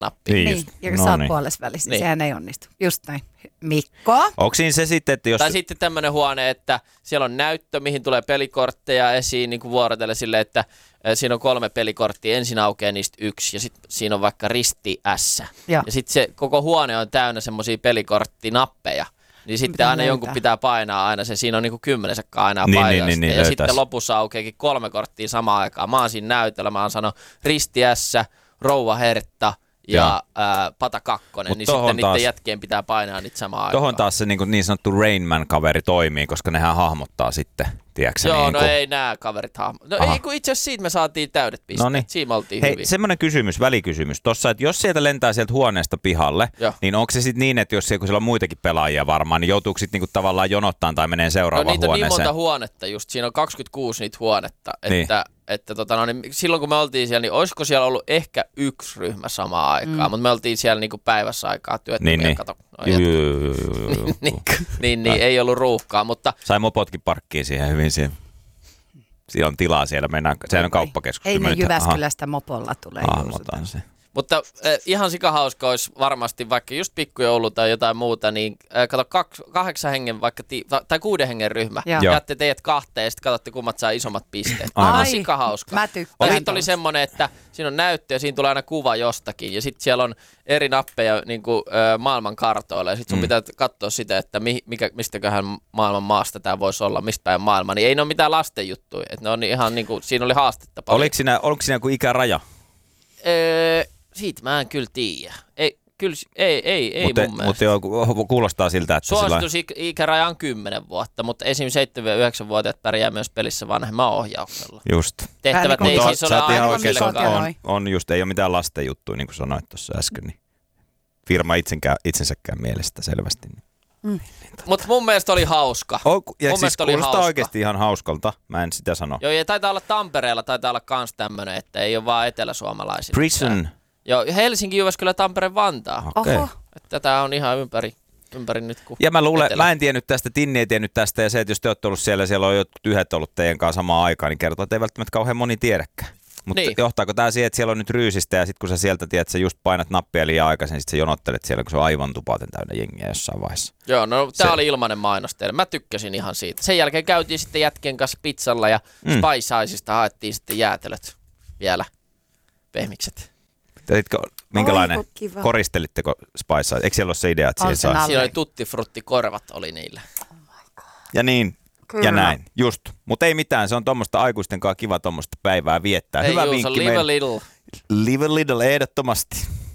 nappi. Niin, ja kun sä oot puolessa välissä, niin sehän ei onnistu. Just näin. Mikko? Onko siinä se sitten, että jos... Tai sitten tämmöinen huone, että siellä on näyttö, mihin tulee pelikortteja esiin niin kuin vuorotelle silleen, että siinä on 3 pelikorttia, ensin aukeaa niistä 1 ja sitten siinä on vaikka risti S. Ja sitten se koko huone on täynnä semmoisia pelikorttinappeja. Niin sitten aina jonkun pitää painaa aina se, siinä on niinku 10 sekkaa aina painaa. Niin, ja sitten lopussa aukeakin 3 korttia samaan aikaan. Mä oon siinä näytöllä, mä oon sanonut risti S, rouva Hertta ja pata 2, niin sitten niiden jätkien pitää painaa niitä samaan aikaan. Tuohon taas se niin sanottu Rain Man-kaveri toimii, koska nehän hahmottaa sitten, tiedätkö? Joo, niin no ei nää kaverit hahmottaa. No ei, kun itse asiassa siitä me saatiin täydet pisteet. Noniin. Siinä me oltiin hei, hyvin. semmoinen kysymys, välikysymys. Tossa, että jos sieltä lentää sieltä huoneesta pihalle, niin onko se sitten niin, että jos siellä on muitakin pelaajia varmaan, niin joutuuko sitten niinku tavallaan jonottaan tai menee seuraavaan huoneeseen? No niitä on niin monta huonetta just. Siinä on 26 niitä huonetta, että niin silloin kun me oltiin siellä, niin olisiko siellä ollut ehkä 1 ryhmä samaan aikaan, mutta me oltiin siellä niinku päivässä aikaa työttömiä, kato. Niin, ei ollut ruuhkaa, mutta... Sai mopotkin parkkiin siihen hyvin siihen. Siellä on tilaa siellä, mennään, sehän on kauppakeskus. Ei ne Jyväskylästä mopolla tulee. Se. Mutta ihan sikahauska olisi varmasti vaikka just pikkujoulu tai jotain muuta, niin kato 8 hengen vaikka, tai 6 hengen ryhmä. Jaatte teidät 2 ja sitten katsotte kummat saa isommat pisteet. Aivan sikahauska. Mä tykkään. Ja sitten oli semmoinen, että siinä on näyttö ja siinä tulee aina kuva jostakin. Ja sitten siellä on eri nappeja niin kuin, maailman kartoilla. Ja sitten sun pitää katsoa sitä, että mistäköhän maailman maasta tämä voisi olla, mistä päin maailma. Niin ei ne ole mitään lasten juttuja. Et ne on ihan niin kuin, siinä oli haastetta paljon. Oliko siinä joku ikäraja? Siitä mä en kyllä tiedä. Ei mun mielestä. Mutta kuulostaa siltä, että... Suositusikäraja on 10 vuotta, mutta esimerkiksi 7-9-vuotiaat pärjää myös pelissä vanhemman ohjauksella. Just. Tehtävät ei siis ole aikuisillekaan. On just, ei ole mitään lasten juttuja, niin kuin sanoit tuossa äsken. Niin firma itsensäkään mielestä selvästi. Mutta mun mielestä oli hauska. Ja siis kuulostaa oikeasti ihan hauskalta, mä en sitä sano. Joo, ja taitaa olla Tampereella, taitaa olla kans tämmönen, että ei ole vaan eteläsuomalaisilla. Prison. Joo, Helsinki, Jyväskylä, Tampere, Vantaa. Okei. Tätä on ihan ympäri nyt. Ja mä luulen, mä en tiennyt tästä, Tinni ei tiennyt tästä, ja se, että jos te olette ollut siellä on jotkut yhdet ollut teidän kanssa samaan aikaan, niin kertoo, että ei välttämättä kauhean moni tiedäkään. Mutta johtaako tämä siihen, että siellä on nyt ryysistä, ja sitten kun sä sieltä tiedät, että sä just painat nappia liian aikaisin, niin sitten sä jonottelet siellä, kun se on aivan tupaten täynnä jengiä jossain vaiheessa. Joo, no tää oli ilmainen mainos teille. Mä tykkäsin ihan siitä. Sen jälkeen käytiin sitten jätkien kanssa pizzalla, ja Spice Icesta haettiin sitten jäätelöt vielä, pehmikset. Minkälainen? Koristelitteko Spice Ice? Eikö siellä ole se idea, että siihen saa? Siinä oli tutti frutti korvat oli niillä. Oh my God. Ja niin. Kyllä. Ja näin, just. Mutta ei mitään, se on tuommoista aikuisten kanssa kiva tuommoista päivää viettää. Ei hyvä Juuso, vinkki live a little. Live a little, ehdottomasti.